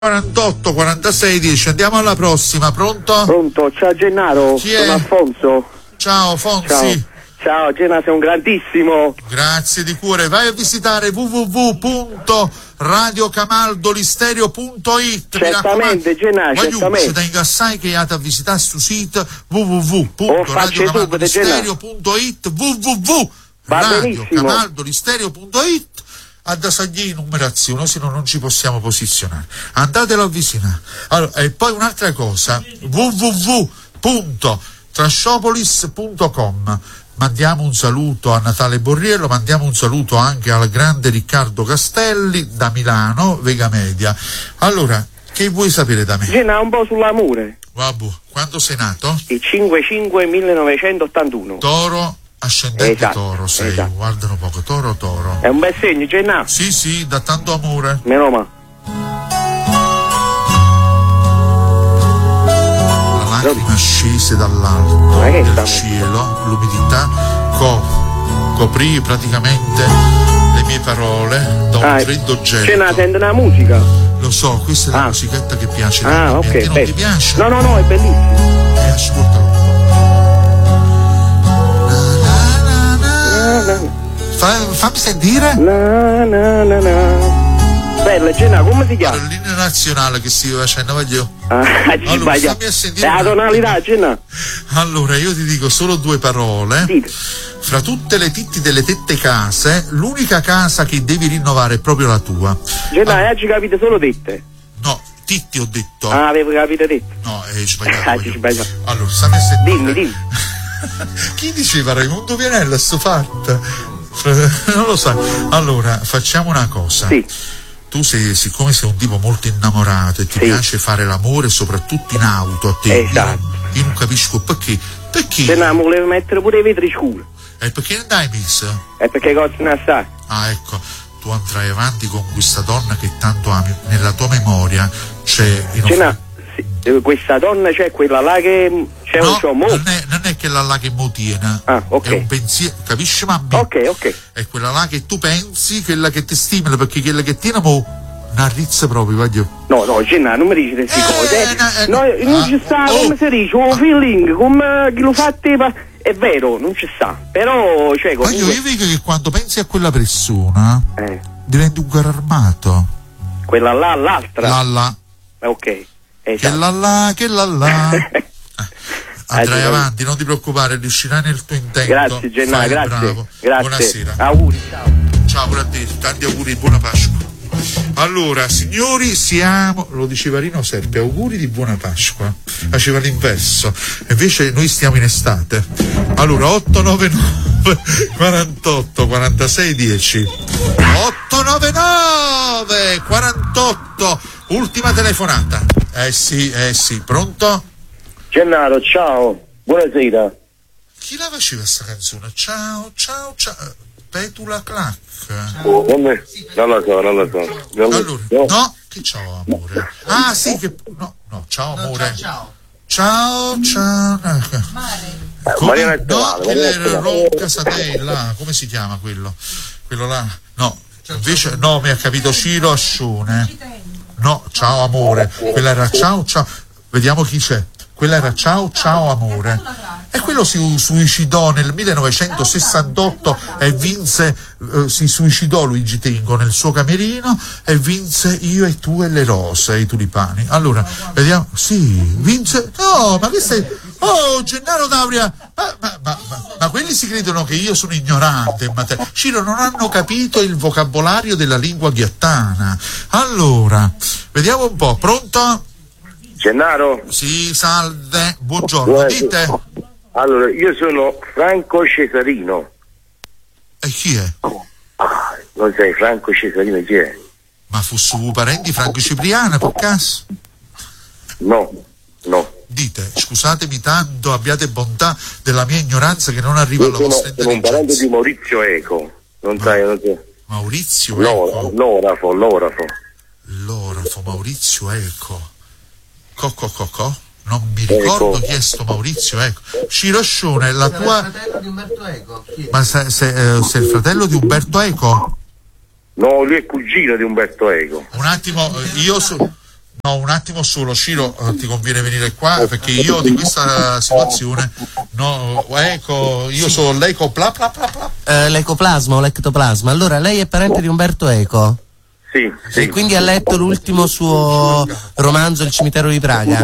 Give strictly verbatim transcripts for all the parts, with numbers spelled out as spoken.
quarantotto quarantasei dieci. Andiamo alla prossima. Pronto? Pronto, ciao Gennaro. Chi è? Sono Alfonso. Ciao Fonsi. Ciao, ciao Gennaro, sei un grandissimo. Grazie di cuore. Vai a visitare w w w punto radio camaldolistereo punto it. Certamente Gennaro, certamente. Da ingassai che andate a visitare sul sito w w w punto radio camaldolistereo punto it w w w punto radio camaldolistereo punto it. ad assagli numerazione, se no non ci possiamo posizionare. Andatelo a avvicinare. Allora, e poi un'altra cosa, w w w punto trashopolis punto com. Mandiamo un saluto a Natale Borriello, mandiamo un saluto anche al grande Riccardo Castelli da Milano, Vega Media. Allora, che vuoi sapere da me? Gena, un po' sull'amore. Vabbè, quando sei nato? Il cinque cinque millenovecentottantuno. Toro ascendente, esatto, Toro sei, esatto. Guardano poco, Toro Toro. È un bel segno, Gennaro. Sì, sì, da tanto amore. Meno male. La lacrima scese dall'alto del cielo, l'umidità co- coprì praticamente le mie parole da un ah, freddo gelo. Gennaro, sente una musica? Lo so, questa è la ah. musichetta che piace. Ah, ok. Non bello. Ti piace? No, no, no, è bellissimo. Eh, ascoltalo. Fa, fammi sentire. Na, na, na, na. Bella, Gennaro, come si chiama? Allora, l'inno nazionale che si facendo, voglio. Ah, ci allora, sbaglia. fammi a sentire. È la tonalità, Gennaro. Allora, io ti dico solo due parole. Sì. Fra tutte le titti delle tette case, l'unica casa che devi rinnovare è proprio la tua. Gennaro, allora, oggi capite solo tette. No, titti ho detto. Ah, avevo capito tette. No, è sbagliato. Ah, ci sbagliato. Allora, stammi a sentire. Dimmi, dimmi. Chi diceva Raimundo Vianella sto fatto? Non lo sai. Allora, facciamo una cosa. Sì. Tu sei, siccome sei un tipo molto innamorato e ti sì. piace fare l'amore soprattutto in auto a te, esatto. io, io non capisco perché. Perché? Se no, volevo mettere pure i vetri scuri. E perché non dai messo? E perché cosa ne sa? Ah, ecco, tu andrai avanti con questa donna che tanto ami, nella tua memoria c'è in C'è una, sì, questa donna c'è quella là che c'è no, un suo mo. Non è, non è quella là che mo tiene. Ah, ok. È un pensiero, capisci mamma? Ok, ok. È quella là che tu pensi, quella che ti stimola, perché quella che tiene mo una rizza proprio, voglio. No, no, Gennaro, non mi dici queste eh, cose. Eh. No, eh, no, non ah, ci sta, oh, come si dice, un ah, feeling, come chi lo fa te, è vero, non ci sta. Però, cioè, comunque... Voglio, io vedo che quando pensi a quella persona, eh. diventi un carro armato. Quella là, l'altra. La là. Ok. Che Esatto. la là, che la là. Andrai avanti, non ti preoccupare, riuscirai nel tuo intento. Grazie Gennaro, grazie. Bravo. Grazie. Buonasera. Auguri, ciao. Ciao pure a te, tanti auguri, buona Pasqua. Allora, signori, siamo, lo diceva Rino Serpi, auguri di buona Pasqua. Faceva l'inverso, invece noi stiamo in estate. Allora, otto nove nove quarantotto quarantasei dieci. otto nove nove quarantotto, ultima telefonata. Eh sì, eh sì, pronto? Gennaro, ciao, buonasera. Chi la faceva sta canzone? Ciao, ciao, ciao. Petula Clac. Oh, non, me... non la so, non la so. Non allora, no. no, che ciao amore. Ah sì, che no, no, ciao amore. Ciao, ciao. Ciao, ciao. Come? No, quello era Ronca Satella, come si chiama quello? Quello là? No, invece no, mi ha capito Ciro Ascione. No, ciao amore. Quella era ciao, ciao. Vediamo chi c'è. Quella era ciao, ciao amore. E quello si suicidò nel millenovecentosessantotto e vinse, eh, si suicidò Luigi Tenco nel suo camerino e vinse Io e tu e le rose, i tulipani. Allora, vediamo, sì, vinse, no, ma che stai, oh, Gennaro D'Auria, ma, ma, ma, ma, ma quelli si credono che io sono ignorante in materia. Ciro, non hanno capito il vocabolario della lingua ghiattana. Allora, vediamo un po', pronto? Gennaro? Sì, salve, buongiorno, dite. Allora, io sono Franco Cesarino. E chi è? Ah, non sai, Franco Cesarino chi è? Ma fu su parenti Franco Cipriano, per caso? No, no. Dite, scusatemi tanto, abbiate bontà della mia ignoranza che non arriva alla sono, vostra intelligenza. Sono un parente di Maurizio Eco, non Ma, sai, non sai. Maurizio Lora, Eco? L'orafo, l'orafo. L'orafo, Maurizio Eco. Co, co, co, co? Non mi ricordo chi è sto Maurizio Eco. Ciro Scione, la tua... È il fratello di Umberto Eco. Chi è? Ma sei, sei, eh, sei il fratello di Umberto Eco? No, lui è cugino di Umberto Eco. Un attimo, io so... No, un attimo solo, Ciro, ti conviene venire qua perché io di questa situazione, no, ecco, io sì. sono l'ecopla, pla, pla, pla. Uh, l'ecoplasma o l'ectoplasma. Allora, lei è parente di Umberto Eco? Sì, sì. E quindi ha letto l'ultimo suo romanzo, Il cimitero di Praga?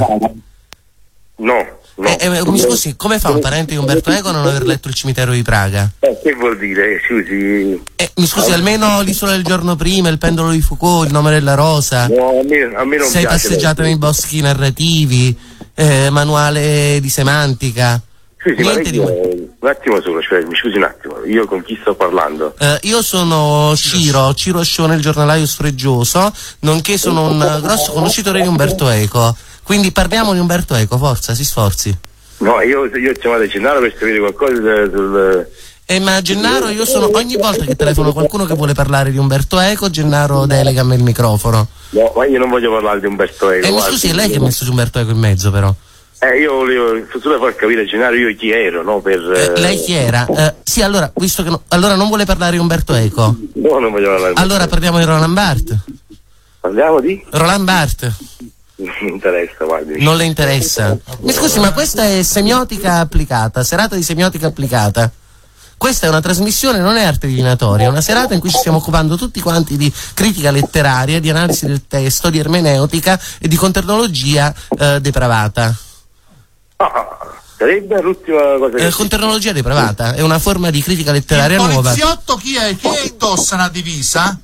No. No. Eh, eh, mi scusi, come fa un parente di Umberto Eco a non aver letto Il cimitero di Praga? Eh, che vuol dire? Scusi. Eh, mi scusi, almeno L'isola del giorno prima, Il pendolo di Foucault, Il nome della rosa. No, a me, a me non Sei piace. passeggiato nei boschi narrativi, eh, manuale di semantica. Sì, sì, Niente di... Un attimo solo, cioè, mi scusi un attimo, io con chi sto parlando? Uh, io sono Ciro, Ciro Scione, il giornalaio sfreggioso, nonché sono un uh, grosso conoscitore di Umberto Eco. Quindi parliamo di Umberto Eco, forza, si sforzi. No, io, io ho chiamato a Gennaro per sapere qualcosa sul... Eh, ma Gennaro, io sono, ogni volta che telefono qualcuno che vuole parlare di Umberto Eco, Gennaro delega a me il microfono. No, ma io non voglio parlare di Umberto Eco. Eh, mi scusi, è lei che ha messo Umberto Eco in mezzo, però. Eh, io volevo solo far capire a Gennaro io chi ero, no? Per, eh, lei chi era? Eh, sì, allora, visto che no, allora non vuole parlare di Umberto Eco? No, non voglio parlare di Allora parliamo di Roland Barthes. Parliamo di? Roland Barthes. Non mi interessa, guardi. Non le interessa? Mi scusi, ma questa è semiotica applicata, serata di semiotica applicata. Questa è una trasmissione, non è arte divinatoria, è una serata in cui ci stiamo occupando tutti quanti di critica letteraria, di analisi del testo, di ermeneutica e di conternologia eh, depravata. Ah, sarebbe l'ultima cosa che... Eh, conternologia depravata è una forma di critica letteraria il nuova. Il poliziotto chi è? Chi è indossa una divisa?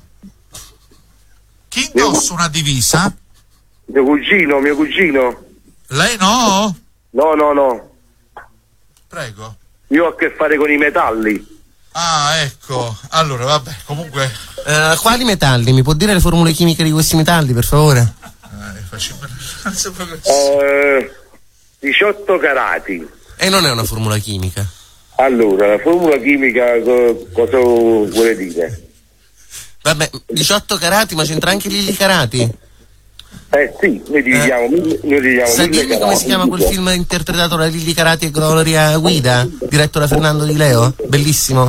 Chi indossa una divisa? Mio cugino, mio cugino. Lei no? No, no, no. Prego. Io ho a che fare con i metalli. Ah, ecco. Allora, vabbè, comunque... Uh, quali metalli? Mi può dire le formule chimiche di questi metalli, per favore? Eh, facciamo... eh, diciotto carati. E non è una formula chimica. Allora, la formula chimica co- cosa vuole dire? Vabbè, diciotto carati, ma c'entra anche gli carati? Eh sì, noi diciamo, eh, noi diciamo sa dirmi come si chiama quel film interpretato da Lilli Carati e Gloria Guida, diretto da Fernando Di Leo? Bellissimo.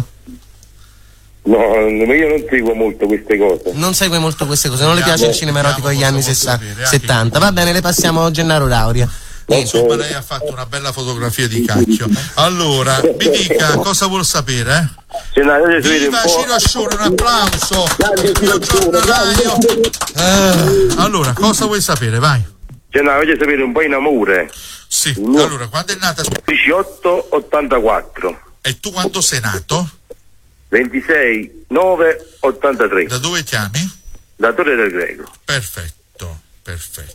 No, io non seguo molto queste cose. Non segue molto queste cose, non le piace il cinema erotico degli anni settanta. Va bene, le passiamo Gennaro Lauria. Insomma, lei ha fatto una bella fotografia di cacchio. Allora, mi dica cosa vuol sapere? Eh? Viva Ciro Scione, un applauso. Il giornalaio. Eh, allora, cosa vuoi sapere? Vai. Cioè, no, voglio sapere un po' in amore. Sì, no. Allora, quando è nata? diciotto ottantaquattro. E tu quando sei nato? ventisei nove ottantatré. Da dove chiami? Da Torre del Greco. Perfetto, perfetto.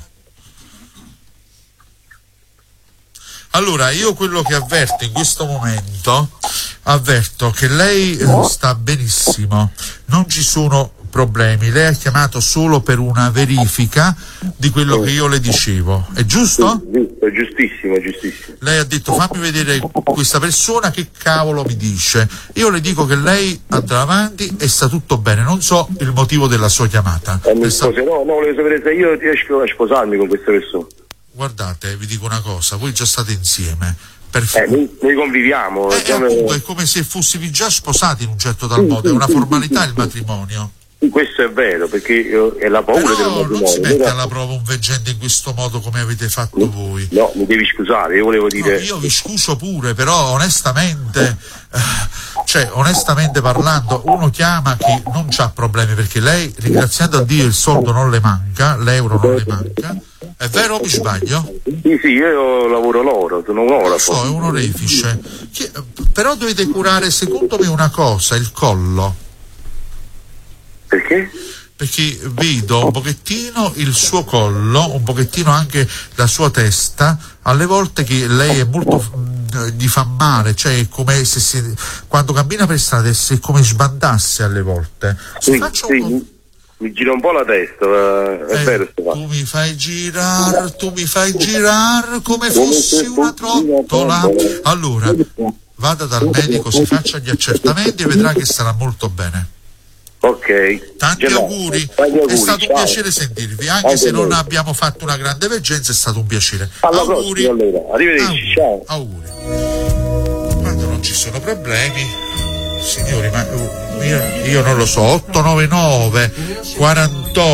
Allora, io quello che avverto in questo momento, avverto che lei eh, sta benissimo, non ci sono problemi, lei ha chiamato solo per una verifica di quello che io le dicevo, è giusto? Giusto, giustissimo, giustissimo. Lei ha detto fammi vedere questa persona che cavolo mi dice, io le dico che lei andrà avanti e sta tutto bene, non so il motivo della sua chiamata. Eh, mi spose, no, no, volevo sapere se io riesco a sposarmi con questa persona. Guardate, vi dico una cosa, voi già state insieme. Eh, noi, noi conviviamo. Eh, come... appunto, è come se fossimo già sposati in un certo tal modo, è una formalità il matrimonio. Questo è vero, perché io, è la paura Però del matrimonio. non si mette alla prova un veggente in questo modo come avete fatto no, voi. No, mi devi scusare, io volevo dire... No, io vi scuso pure, però onestamente, eh, cioè onestamente parlando, uno chiama chi non c'ha problemi, perché lei, ringraziando a Dio, il soldo non le manca, l'euro non le manca. È vero o mi sbaglio? Sì, sì, io lavoro l'oro, sono un oro. Lo so, è un orefice. Che, però dovete curare, secondo me, una cosa, il collo. Perché? Perché vedo un pochettino il suo collo, un pochettino anche la sua testa, alle volte che lei è molto, gli fa male, cioè è come se si, quando cammina per strada è come sbandasse alle volte. Sì, faccio sì. un... Mi gira un po' la testa, è eh, vero. Tu mi fai girare, tu mi fai girare come fossi una trottola. Allora, vada dal medico, si faccia gli accertamenti e vedrà che sarà molto bene. Ok. Tanti auguri. auguri, è stato ciao. un piacere sentirvi, anche, anche se noi. non abbiamo fatto una grande veggenza, è stato un piacere. Alla auguri. Prossima, allora. Arrivederci, auguri. ciao. Auguri. Quando non ci sono problemi, signori, ma io, io non lo so, otto nove nove quarantotto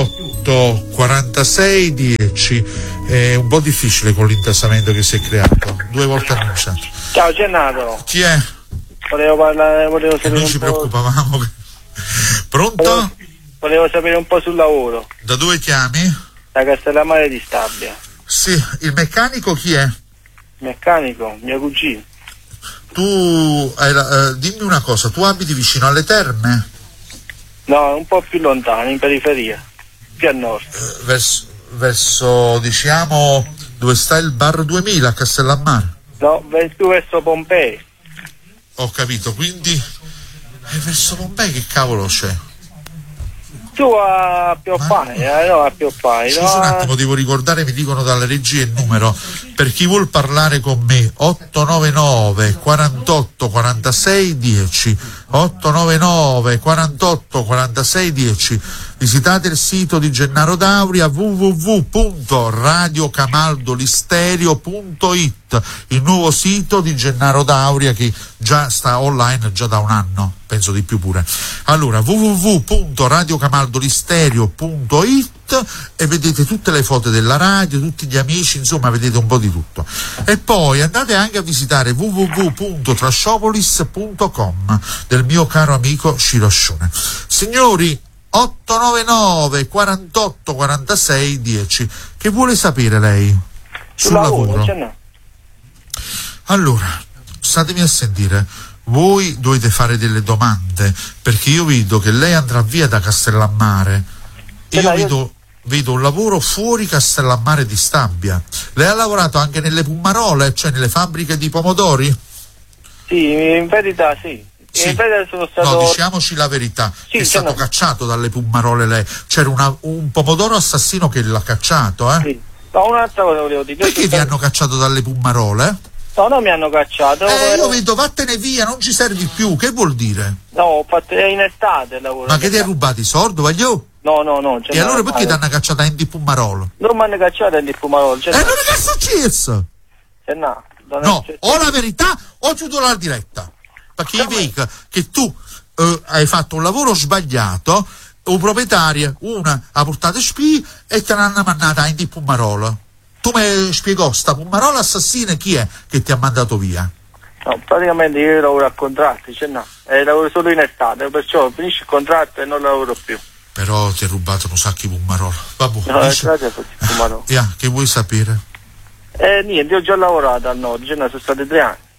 quarantotto quarantasei dieci. È un po' difficile con l'intasamento che si è creato, due volte annunciato. Ciao Gennato. Chi è? Volevo parlare, volevo sapere Noi un ci po'. preoccupavamo. Pronto? Volevo, volevo sapere un po' sul lavoro. Da dove chiami? Da Castellammare di Stabia. Sì, il meccanico chi è? Meccanico, mio cugino. Tu hai la, eh, dimmi una cosa, tu abiti vicino alle terme? No, un po' più lontano, in periferia, più a nord. Eh, verso, verso, diciamo, dove sta il bar duemila a Castellammare? No, più verso Pompei. Ho capito, quindi eh, verso Pompei che cavolo c'è? Tu a Pioppai, eh, no, a Pioppai. Scusa no, un attimo, devo ricordare, mi dicono dalle regie il numero. Per chi vuol parlare con me, otto nove nove quarantotto quarantasei dieci, otto nove nove quarantotto quarantasei dieci. Visitate il sito di Gennaro Dauria, w w w punto radio camaldolisterio punto it, il nuovo sito di Gennaro Dauria che già sta online già da un anno, penso di più pure. Allora, w w w punto radio camaldolisterio punto it, e vedete tutte le foto della radio, tutti gli amici, insomma vedete un po' di tutto. E poi andate anche a visitare w w w punto trashopolis punto com del mio caro amico Ciroscione. Signori, otto nove nove quarantotto quarantasei dieci. Che vuole sapere lei sul lavoro? lavoro? Allora, statemi a sentire. Voi dovete fare delle domande, perché io vedo che lei andrà via da Castellammare e io vedo, vedo un lavoro fuori Castellammare di Stabia. Lei ha lavorato anche nelle Pummarole, cioè nelle fabbriche di pomodori? Sì, in verità sì. Sì. In verità sono stato... No, diciamoci la verità, Sì, è stato no. cacciato dalle Pummarole lei. C'era una, un pomodoro assassino che l'ha cacciato, eh? Sì. No, un'altra cosa volevo dire. Perché vi stato... hanno cacciato dalle Pummarole? No, non mi hanno cacciato. Eh, io vedo, vattene via, non ci servi più. Che vuol dire? No, ho fatto è in estate il lavoro. Ma che ti hai rubato i soldi, voglio? No, no, no. E allora perché ti hanno cacciata in di Pummarolo? Non mi hanno cacciato in Fumarolo. E eh, non è che successo? Se no, non No, è... o la verità o chiudo la diretta. Perché io vedo che tu eh, hai fatto un lavoro sbagliato, un proprietario, una ha portato spie e te l'hanno mandata in di Pummarolo. Tu mi spiegò, sta Pummarola assassina chi è che ti ha mandato via? No, praticamente io lavoro a contratti, cioè no, e lavoro solo in estate, perciò finisce il contratto e non lavoro più. Però ti ha rubato un sacco di Pummarola. Vabbè, No, dice... grazie a tutti, Pummarola. Yeah, che vuoi sapere? Eh, niente, io ho già lavorato al nord, cioè no, sono stati tre anni.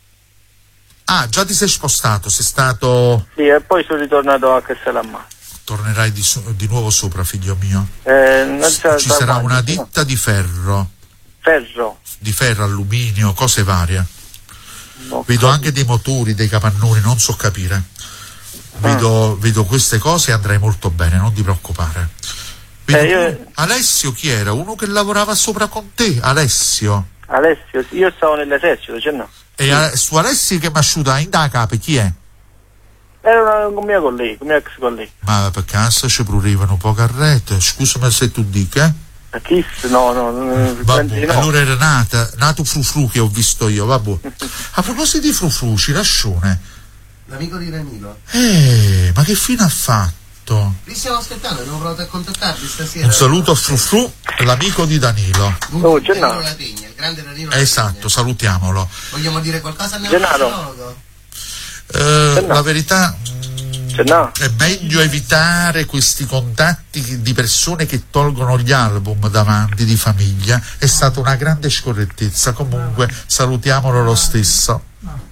Ah, già ti sei spostato, sei stato... Sì, e poi sono ritornato a Castellammare. Tornerai di, su- di nuovo sopra, figlio mio. Eh, non c'è Ci sarà quanti, una no. ditta di ferro, Ferro. di ferro, alluminio, cose varie. No, Vedo anche dei motori, dei capannoni, non so capire. Vedo, vedo queste cose e andrai molto bene, non ti preoccupare. Vedo Eh, io- tu- Alessio chi era? Uno che lavorava sopra con te, Alessio. Alessio, sì, io stavo nell'esercito, cioè no. E a- su Alessio che mi asciuta in da capo, chi è? Era una, un mio collega, un mio ex collega. Ma per caso ci prurivano poche rete? Scusami se tu dica, eh? A Kiss? No, no, no, penso di Vabbè, no. allora era nata, nato Frufru che ho visto io, vabbè. A proposito di Frufru, Cirascione, L'amico di Danilo. eh, ma che fine ha fatto? Vi stiamo aspettando, abbiamo provato a contattarvi stasera. Un saluto a Frufru, l'amico di Danilo. Oh, Gennaro. Danilo Lategna, il grande Danilo Esatto, Lategna. salutiamolo. Vogliamo dire qualcosa al Gennaro. neurologo? Eh, la verità, mm, Cioè, no. è meglio evitare questi contatti di persone che tolgono gli album davanti di famiglia. È stata una grande scorrettezza. Comunque salutiamolo lo stesso.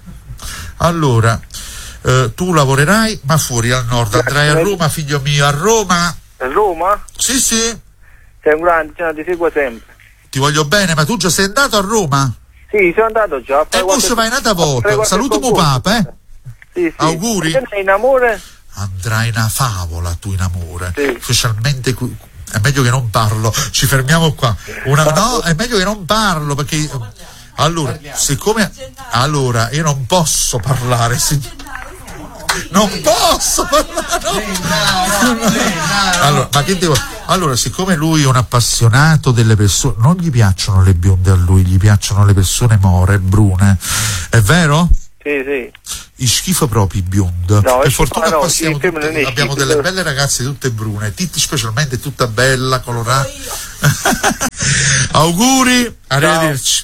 Allora, eh, tu lavorerai ma fuori al nord, andrai a Roma, figlio mio, a Roma? A Roma? Sì, sì, Sei un grande, cioè, ti seguo sempre. ti voglio bene, ma tu già sei andato a Roma? Sì, sono andato già. E poi ci vai un'altra volta. Saluto mio papa, eh? Sì, sì. Auguri. Te sei in amore? Andrai una favola tu in amore, Sì. specialmente qui. È meglio che non parlo, ci fermiamo qua. Una, no, è meglio che non parlo perché allora, siccome allora io non posso parlare, si, non posso parlare. No. Allora, ma che devo? Allora, siccome lui è un appassionato delle persone, non gli piacciono le bionde a lui, gli piacciono le persone more, brune. È vero? Sì. sì, sì. I schifo proprio i biond. No, per il fortuna schifo no, qua siamo sì, tutte- non è abbiamo schifo. delle belle ragazze tutte brune, Titti specialmente tutta bella, colorata. Auguri, arrivederci.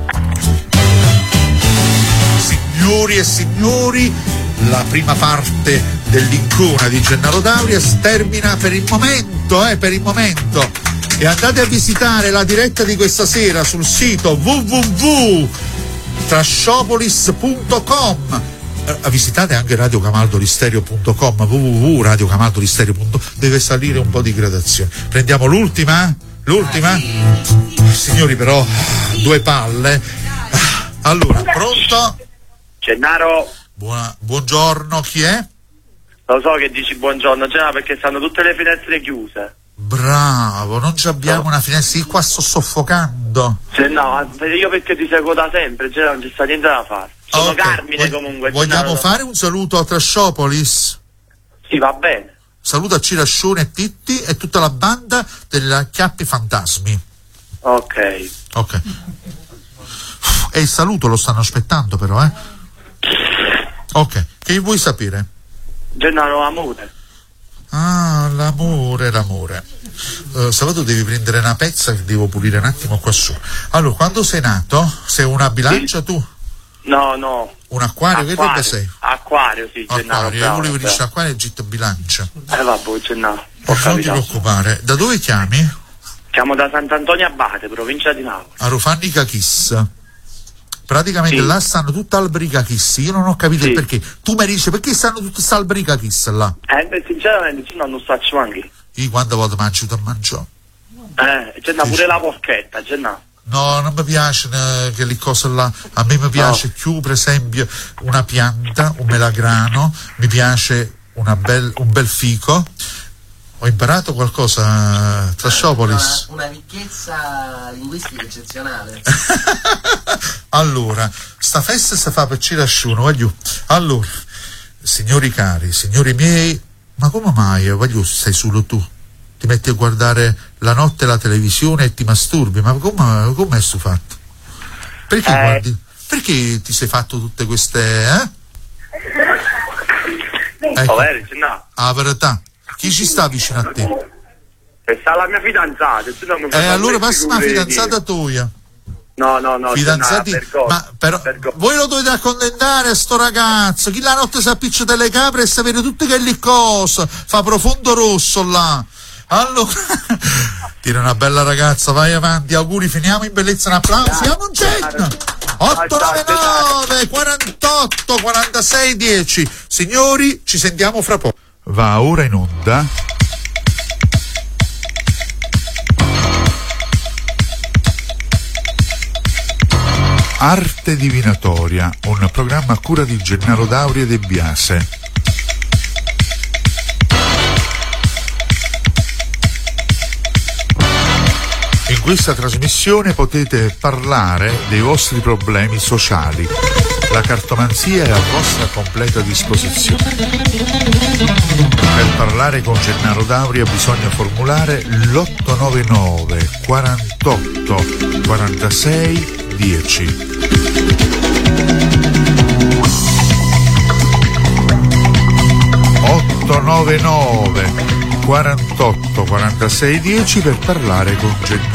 Signori e signori, la prima parte dell'icona di Gennaro D'Auria termina per il momento, eh, per il momento. E andate a visitare la diretta di questa sera sul sito w w w punto trasciopolis punto com. Eh, visitate anche radiocamaldolistereo punto com, w w w punto radiocamaldolistereo punto com. Deve salire un po' di gradazione. Prendiamo l'ultima? L'ultima? Signori, però, due palle. Allora, pronto? Gennaro, Buona, buongiorno, chi è? lo so che dici buongiorno, Gennaro, perché stanno tutte le finestre chiuse. Bravo, non ci abbiamo No. una finestra, io qua sto soffocando. Cioè, no, io perché ti seguo da sempre, Gennaro, non ci sta niente da fare. Sono Ok, Carmine vog- comunque. Vogliamo Gennaro. fare un saluto a Trasciopolis? Sì, va bene. Saluto a Cirascione e Titti e tutta la banda della Chiappi Fantasmi. Ok. Ok. E il saluto lo stanno aspettando però, eh? Ok, che vuoi sapere? Gennaro, amore. Ah, l'amore, l'amore. Uh, Sabato devi prendere una pezza che devo pulire un attimo qua su. Allora, quando sei nato? Sei una bilancia tu? No, no. Un acquario? Che roba sei? Acquario, sì, Gennaro. Acquario, io bravo, volevo dire bravo. acquario e gitto bilancia. Eh, vabbè, Gennaro. Ho Non ti capito. preoccupare. Da dove chiami? Siamo da Sant'Antonio Abate, provincia di Napoli. A Rufanni Cachis. Praticamente Sì. là stanno tutti alberi cachis. Io non ho capito Sì. il perché. Tu mi dici perché stanno tutti questi alberi cachis là? Eh, beh, sinceramente, sì, non lo faccio anche. Io quando vado mangio te mangio. Eh, Gennaro, Sì, pure sì. la porchetta, Gennaro. No, non mi piace eh, che le cose là. A me mi piace più, per esempio, una pianta, un melagrano, mi piace una bel, un bel fico. Ho imparato qualcosa, Trasciopolis. Una, una ricchezza linguistica eccezionale. Allora, sta festa si fa per Cirasciuno, voglio. Allora, signori cari, signori miei, ma come mai, voglio, sei solo tu? Ti metti a guardare la notte la televisione e ti masturbi, ma come, come è sto fatto? Perché Eh. guardi? Perché ti sei fatto tutte queste, eh? Ecco, Ovvero, Gennaro. la verità. Chi ci sta vicino a te? E sta la mia fidanzata. Tu non mi Eh, fai allora fare passa una figure di- fidanzata tua. No, no, no. Fidanzati, Gennaro, per cosa? ma però Per cosa? voi lo dovete accontentare sto ragazzo. Chi la notte si appiccia delle capre e sapere tutte che lì cosa fa profondo rosso là. Allora tira una bella ragazza, vai avanti, auguri, finiamo in bellezza, un applauso a Mongenna. otto nove nove quarantotto quarantasei dieci. Signori, ci sentiamo fra poco. Va ora in onda Arte Divinatoria, un programma a cura di Gennaro D'Auria De Biase. In questa trasmissione potete parlare dei vostri problemi sociali. La cartomanzia è a vostra completa disposizione. Per parlare con Gennaro D'Auria bisogna formulare l'otto nove nove quarantotto quarantasei dieci. otto nove nove quarantotto quarantasei dieci per parlare con Gennaro.